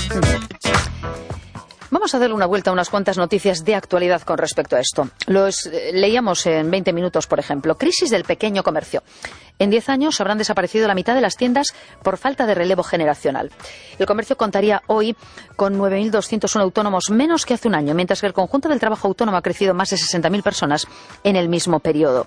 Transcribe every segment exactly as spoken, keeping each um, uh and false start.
Vamos a darle una vuelta a unas cuantas noticias de actualidad con respecto a esto. Los eh, leíamos en veinte minutos, por ejemplo. Crisis del pequeño comercio. En diez años habrán desaparecido la mitad de las tiendas por falta de relevo generacional. El comercio contaría hoy con nueve mil doscientos uno autónomos menos que hace un año, mientras que el conjunto del trabajo autónomo ha crecido más de sesenta mil personas en el mismo periodo.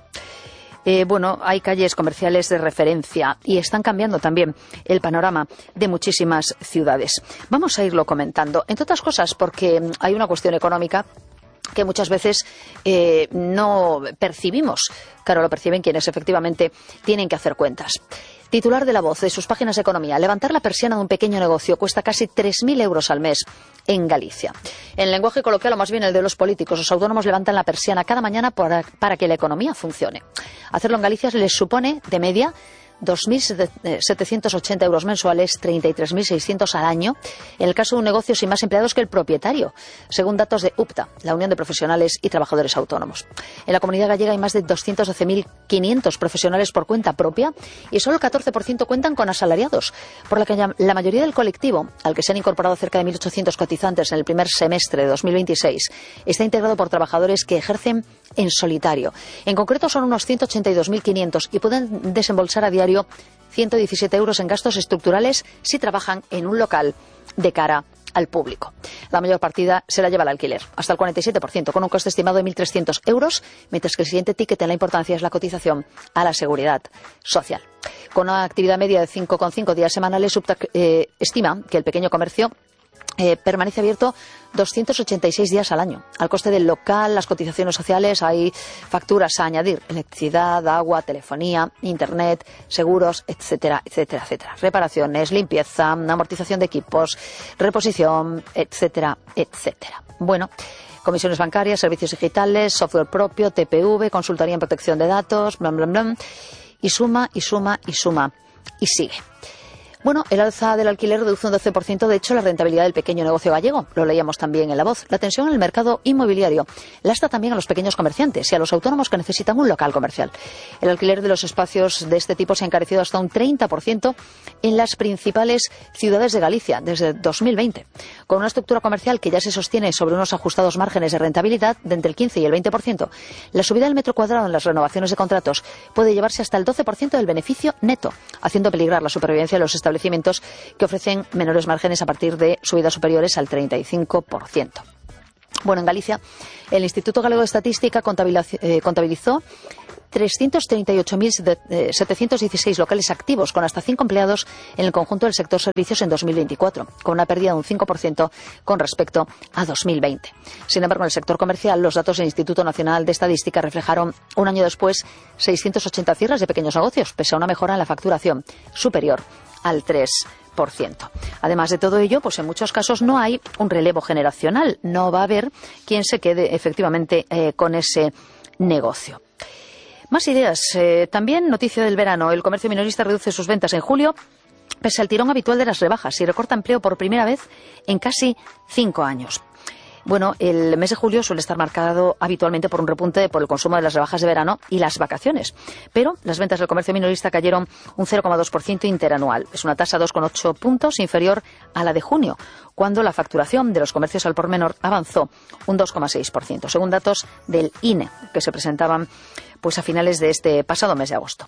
Eh, bueno, hay calles comerciales de referencia y están cambiando también el panorama de muchísimas ciudades. Vamos a irlo comentando, entre otras cosas porque hay una cuestión económica que muchas veces eh, no percibimos. Claro, lo perciben quienes efectivamente tienen que hacer cuentas. Titular de La Voz, de sus páginas de economía, levantar la persiana de un pequeño negocio cuesta casi tres mil euros al mes en Galicia. En lenguaje coloquial, o más bien el de los políticos, los autónomos levantan la persiana cada mañana para, para que la economía funcione. Hacerlo en Galicia les supone, de media, dos mil setecientos ochenta euros mensuales, treinta y tres mil seiscientos al año, en el caso de un negocio sin más empleados que el propietario, según datos de U P T A, la Unión de Profesionales y Trabajadores Autónomos. En la comunidad gallega hay más de doscientos doce mil quinientos profesionales por cuenta propia y solo el catorce por ciento cuentan con asalariados, por lo que la mayoría del colectivo, al que se han incorporado cerca de mil ochocientos cotizantes en el primer semestre de dos mil veintiséis, está integrado por trabajadores que ejercen en solitario. En concreto son unos ciento ochenta y dos mil quinientos y pueden desembolsar a diario ciento diecisiete euros en gastos estructurales si trabajan en un local de cara al público. La mayor partida se la lleva el alquiler, hasta el cuarenta y siete por ciento, con un coste estimado de mil trescientos euros, mientras que el siguiente ticket en la importancia es la cotización a la seguridad social. Con una actividad media de cinco coma cinco días semanales, Subta, eh, estima que el pequeño comercio Eh, permanece abierto doscientos ochenta y seis días al año. Al coste del local, las cotizaciones sociales, hay facturas a añadir: electricidad, agua, telefonía, internet, seguros, etcétera, etcétera, etcétera. Reparaciones, limpieza, amortización de equipos, reposición, etcétera, etcétera. Bueno, comisiones bancarias, servicios digitales, software propio, T P V, consultoría en protección de datos, bla, bla, bla. Y suma, y suma, y suma, y sigue. Bueno, el alza del alquiler reduce un doce por ciento, de hecho, la rentabilidad del pequeño negocio gallego. Lo leíamos también en La Voz. La tensión en el mercado inmobiliario lastra también a los pequeños comerciantes y a los autónomos que necesitan un local comercial. El alquiler de los espacios de este tipo se ha encarecido hasta un treinta por ciento en las principales ciudades de Galicia desde dos mil veinte. Con una estructura comercial que ya se sostiene sobre unos ajustados márgenes de rentabilidad de entre el quince y el veinte por ciento, la subida del metro cuadrado en las renovaciones de contratos puede llevarse hasta el doce por ciento del beneficio neto, haciendo peligrar la supervivencia de los establecimientos que ofrecen menores márgenes a partir de subidas superiores al treinta y cinco por ciento. Bueno, en Galicia, el Instituto Galego de Estadística contabilizó trescientos treinta y ocho mil setecientos dieciséis locales activos con hasta cinco empleados en el conjunto del sector servicios en dos mil veinticuatro, con una pérdida de un cinco por ciento con respecto a dos mil veinte. Sin embargo, en el sector comercial, los datos del Instituto Nacional de Estadística reflejaron un año después seiscientos ochenta cierres de pequeños negocios, pese a una mejora en la facturación superior al tres por ciento. Además de todo ello, pues en muchos casos no hay un relevo generacional, no va a haber quien se quede efectivamente eh, con ese negocio. Más ideas. Eh, también noticia del verano. El comercio minorista reduce sus ventas en julio pese al tirón habitual de las rebajas y recorta empleo por primera vez en casi cinco años. Bueno, el mes de julio suele estar marcado habitualmente por un repunte por el consumo de las rebajas de verano y las vacaciones. Pero las ventas del comercio minorista cayeron un cero coma dos por ciento interanual. Es una tasa dos coma ocho puntos inferior a la de junio, cuando la facturación de los comercios al por menor avanzó un dos coma seis por ciento, según datos del I N E, que se presentaban pues a finales de este pasado mes de agosto.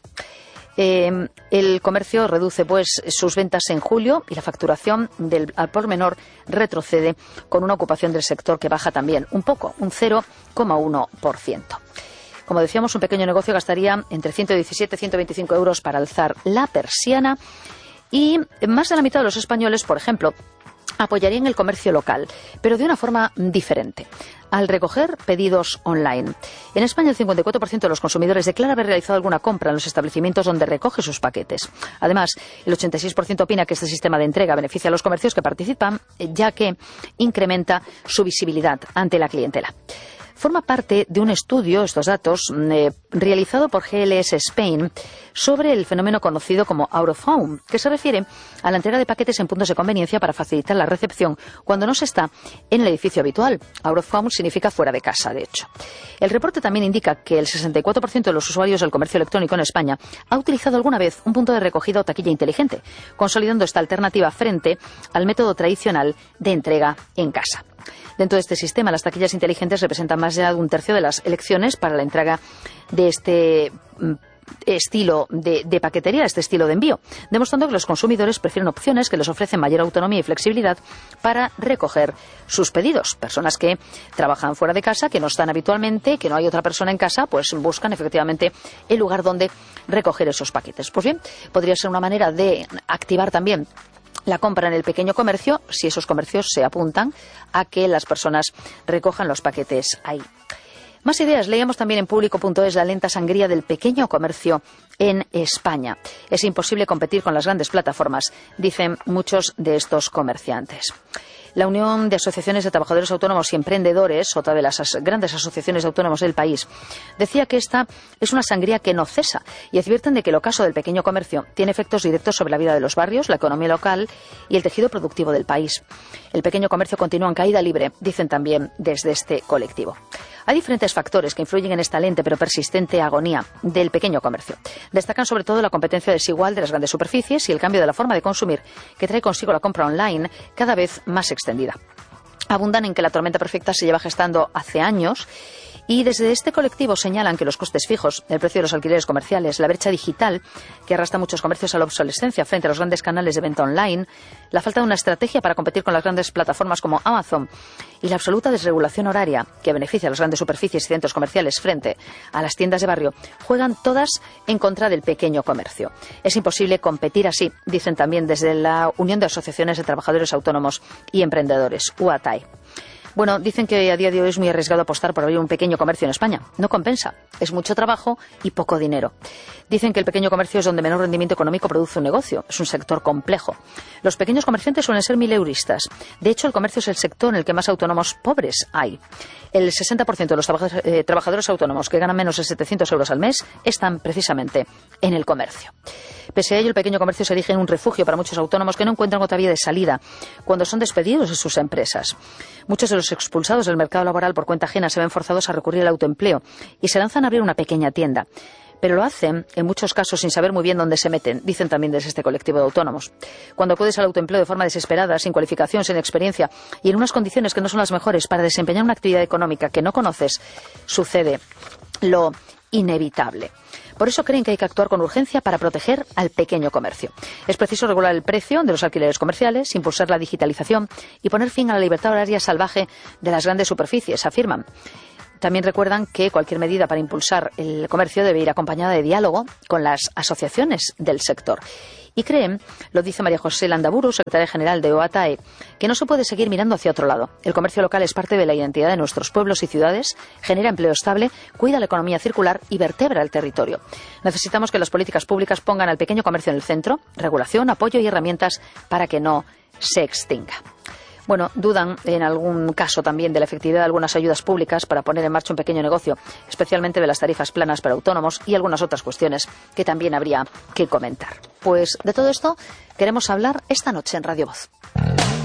Eh, el comercio reduce pues sus ventas en julio y la facturación del al por menor retrocede, con una ocupación del sector que baja también un poco, un cero coma uno por ciento. Como decíamos, un pequeño negocio gastaría entre ciento diecisiete y ciento veinticinco euros para alzar la persiana y más de la mitad de los españoles, por ejemplo, apoyarían el comercio local, pero de una forma diferente, al recoger pedidos online. En España, el cincuenta y cuatro por ciento de los consumidores declara haber realizado alguna compra en los establecimientos donde recoge sus paquetes. Además, el ochenta y seis por ciento opina que este sistema de entrega beneficia a los comercios que participan, ya que incrementa su visibilidad ante la clientela. Forma parte de un estudio, estos datos, eh, realizado por G L S Spain sobre el fenómeno conocido como out of home, que se refiere a la entrega de paquetes en puntos de conveniencia para facilitar la recepción cuando no se está en el edificio habitual. Out of home significa fuera de casa, de hecho. El reporte también indica que el sesenta y cuatro por ciento de los usuarios del comercio electrónico en España ha utilizado alguna vez un punto de recogida o taquilla inteligente, consolidando esta alternativa frente al método tradicional de entrega en casa. Dentro de este sistema, las taquillas inteligentes representan más allá de un tercio de las elecciones para la entrega de este estilo de, de paquetería, este estilo de envío, demostrando que los consumidores prefieren opciones que les ofrecen mayor autonomía y flexibilidad para recoger sus pedidos. Personas que trabajan fuera de casa, que no están habitualmente, que no hay otra persona en casa, pues buscan efectivamente el lugar donde recoger esos paquetes. Pues bien, podría ser una manera de activar también la compra en el pequeño comercio, si esos comercios se apuntan a que las personas recojan los paquetes ahí. Más ideas. Leíamos también en público punto es la lenta sangría del pequeño comercio en España. Es imposible competir con las grandes plataformas, dicen muchos de estos comerciantes. La Unión de Asociaciones de Trabajadores Autónomos y Emprendedores, otra de las as- grandes asociaciones de autónomos del país, decía que esta es una sangría que no cesa y advierten de que el ocaso del pequeño comercio tiene efectos directos sobre la vida de los barrios, la economía local y el tejido productivo del país. El pequeño comercio continúa en caída libre, dicen también desde este colectivo. Hay diferentes factores que influyen en esta lente pero persistente agonía del pequeño comercio. Destacan sobre todo la competencia desigual de las grandes superficies y el cambio de la forma de consumir que trae consigo la compra online cada vez más extendida. Abundan en que la tormenta perfecta se lleva gestando hace años y desde este colectivo señalan que los costes fijos, el precio de los alquileres comerciales, la brecha digital que arrastra muchos comercios a la obsolescencia frente a los grandes canales de venta online, la falta de una estrategia para competir con las grandes plataformas como Amazon y la absoluta desregulación horaria que beneficia a las grandes superficies y centros comerciales frente a las tiendas de barrio, juegan todas en contra del pequeño comercio. Es imposible competir así, dicen también desde la Unión de Asociaciones de Trabajadores Autónomos y Emprendedores, U A T A E. Bueno, dicen que a día de hoy es muy arriesgado apostar por abrir un pequeño comercio en España. No compensa. Es mucho trabajo y poco dinero. Dicen que el pequeño comercio es donde menor rendimiento económico produce un negocio. Es un sector complejo. Los pequeños comerciantes suelen ser mileuristas. De hecho, el comercio es el sector en el que más autónomos pobres hay. El sesenta por ciento de los trabajadores, eh, trabajadores autónomos que ganan menos de setecientos euros al mes están precisamente en el comercio. Pese a ello, el pequeño comercio se erige en un refugio para muchos autónomos que no encuentran otra vía de salida cuando son despedidos de sus empresas. Muchos de los expulsados del mercado laboral por cuenta ajena se ven forzados a recurrir al autoempleo y se lanzan a abrir una pequeña tienda. Pero lo hacen, en muchos casos, sin saber muy bien dónde se meten, dicen también desde este colectivo de autónomos. Cuando acudes al autoempleo de forma desesperada, sin cualificación, sin experiencia y en unas condiciones que no son las mejores para desempeñar una actividad económica que no conoces, sucede lo inevitable. Por eso creen que hay que actuar con urgencia para proteger al pequeño comercio. Es preciso regular el precio de los alquileres comerciales, impulsar la digitalización y poner fin a la libertad horaria salvaje de las grandes superficies, afirman. También recuerdan que cualquier medida para impulsar el comercio debe ir acompañada de diálogo con las asociaciones del sector. Y creen, lo dice María José Landaburu, secretaria general de U A T A E, que no se puede seguir mirando hacia otro lado. El comercio local es parte de la identidad de nuestros pueblos y ciudades, genera empleo estable, cuida la economía circular y vertebra el territorio. Necesitamos que las políticas públicas pongan al pequeño comercio en el centro, regulación, apoyo y herramientas para que no se extinga. Bueno, dudan en algún caso también de la efectividad de algunas ayudas públicas para poner en marcha un pequeño negocio, especialmente de las tarifas planas para autónomos y algunas otras cuestiones que también habría que comentar. Pues de todo esto queremos hablar esta noche en Radio Voz.